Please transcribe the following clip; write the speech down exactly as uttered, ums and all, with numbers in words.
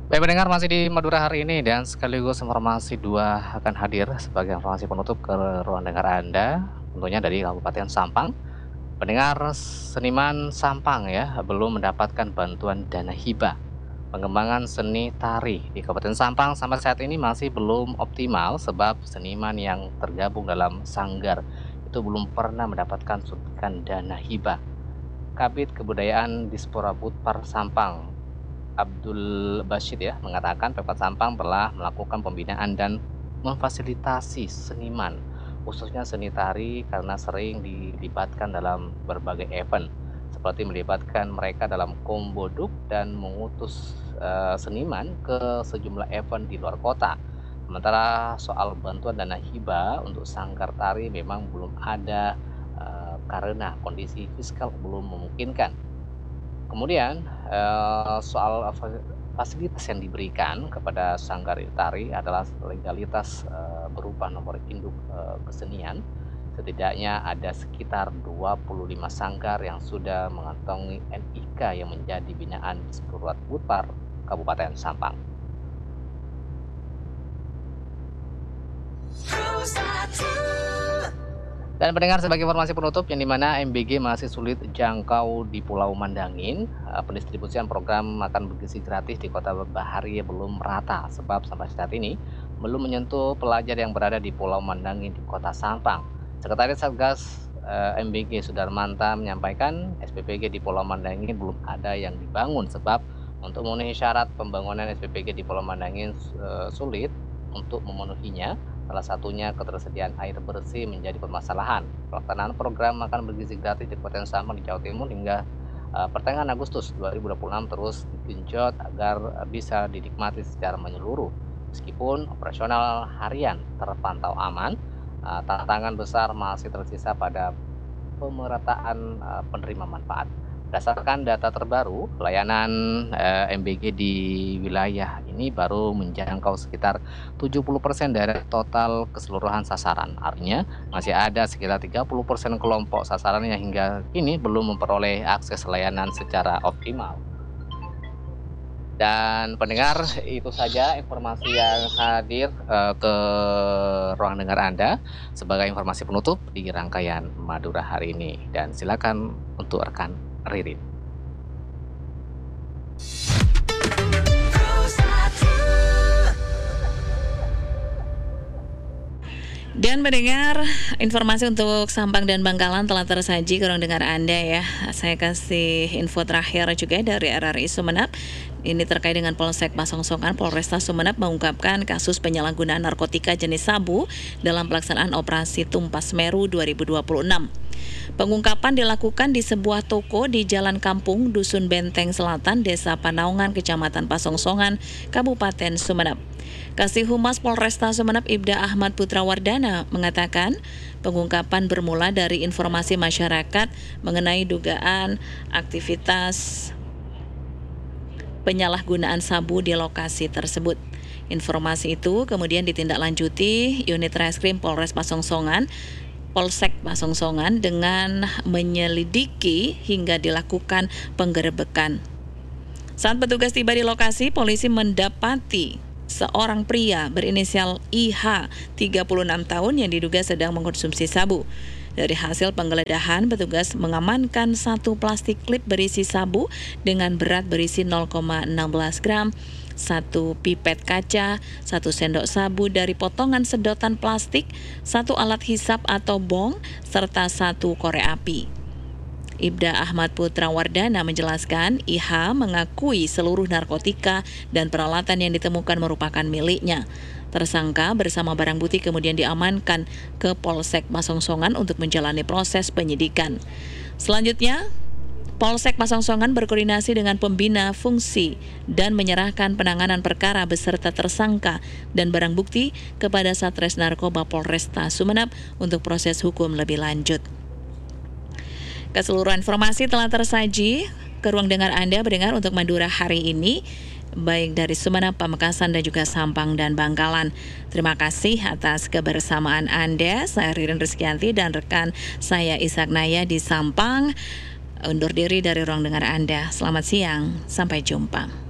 Baik pendengar, masih di Madura hari ini dan sekaligus informasi dua akan hadir sebagai informasi penutup ke ruang dengar Anda, tentunya dari Kabupaten Sampang. Pendengar, seniman Sampang ya belum mendapatkan bantuan dana hibah. Pengembangan seni tari di Kabupaten Sampang sampai saat ini masih belum optimal sebab seniman yang tergabung dalam sanggar itu belum pernah mendapatkan suntikan dana hibah. Kabid Kebudayaan Dispora Budpar Sampang Abdul Basyid ya mengatakan Pemkot Sampang telah melakukan pembinaan dan memfasilitasi seniman khususnya seni tari karena sering dilibatkan dalam berbagai event seperti melibatkan mereka dalam komboduk dan mengutus eh, seniman ke sejumlah event di luar kota. Sementara soal bantuan dana hibah untuk sanggar tari memang belum ada eh, karena kondisi fiskal belum memungkinkan. Kemudian, eee, soal fa fasilitas yang diberikan kepada sanggar tari adalah legalitas, eee, berupa nomor induk, eee, kesenian. Setidaknya ada sekitar dua puluh lima sanggar yang sudah mengantongi N I K yang menjadi binaan Disporat Budpar Kabupaten Sampang. Dan pendengar, sebagai informasi penutup yang dimana M B G masih sulit jangkau di Pulau Mandangin, eh, pendistribusian program makan bergizi gratis di Kota Baharia belum merata sebab sampai saat ini belum menyentuh pelajar yang berada di Pulau Mandangin di Kota Sampang. Sekretaris Satgas eh, M B G Sudarmanta menyampaikan S P P G di Pulau Mandangin belum ada yang dibangun sebab untuk memenuhi syarat pembangunan S P P G di Pulau Mandangin eh, sulit untuk memenuhinya. Salah satunya ketersediaan air bersih menjadi permasalahan. Pelaksanaan program makan bergizi gratis di Kabupaten Sampang di Jawa Timur hingga uh, pertengahan Agustus dua ribu dua puluh enam terus digenjot agar uh, bisa dinikmati secara menyeluruh. Meskipun operasional harian terpantau aman, uh, tantangan besar masih tersisa pada pemerataan uh, penerima manfaat. Berdasarkan data terbaru, layanan eh, M B G di wilayah ini baru menjangkau sekitar tujuh puluh persen dari total keseluruhan sasaran. Artinya masih ada sekitar tiga puluh persen kelompok sasaran yang hingga kini belum memperoleh akses layanan secara optimal. Dan pendengar, itu saja informasi yang hadir eh, ke ruang dengar Anda sebagai informasi penutup di rangkaian Madura hari ini. Dan silakan untuk rekan Ririn. Dan mendengar informasi untuk Sampang dan Bangkalan telah tersaji ke ruang dengar Anda ya. Saya kasih info terakhir juga dari R R I Sumeneb. Ini terkait dengan Polsek Pasongsongan. Polresta Sumeneb mengungkapkan kasus penyalahgunaan narkotika jenis sabu dalam pelaksanaan operasi Tumpas Meru dua ribu dua puluh enam. Pengungkapan dilakukan di sebuah toko di Jalan Kampung, Dusun Benteng Selatan, Desa Panaungan, Kecamatan Pasongsongan, Kabupaten Sumeneb. Kasih Humas Polresta Sumeneb Ibda Ahmad Putrawardana mengatakan pengungkapan bermula dari informasi masyarakat mengenai dugaan aktivitas penyalahgunaan sabu di lokasi tersebut. Informasi itu kemudian ditindaklanjuti unit reskrim Polres Pasongsongan Polsek Pasongsongan dengan menyelidiki hingga dilakukan penggerebekan. Saat petugas tiba di lokasi, polisi mendapati seorang pria berinisial I H, tiga puluh enam tahun yang diduga sedang mengkonsumsi sabu. Dari hasil penggeledahan, petugas mengamankan satu plastik klip berisi sabu dengan berat berisi nol koma satu enam gram, satu pipet kaca, satu sendok sabu dari potongan sedotan plastik, satu alat hisap atau bong, serta satu korek api. Ibda Ahmad Putrawardana menjelaskan I H mengakui seluruh narkotika dan peralatan yang ditemukan merupakan miliknya. Tersangka bersama barang bukti kemudian diamankan ke Polsek Pasongsongan untuk menjalani proses penyidikan. Selanjutnya, Polsek Pasongsongan berkoordinasi dengan pembina fungsi dan menyerahkan penanganan perkara beserta tersangka dan barang bukti kepada Satres Narkoba Polresta Sumeneb untuk proses hukum lebih lanjut. Keseluruhan informasi telah tersaji ke ruang dengar Anda mendengar untuk Madura hari ini, baik dari Sumeneb, Pamekasan, dan juga Sampang dan Bangkalan. Terima kasih atas kebersamaan Anda. Saya Ririn Rizkyanti dan rekan saya Ishak Naya di Sampang undur diri dari ruang dengar Anda. Selamat siang, sampai jumpa.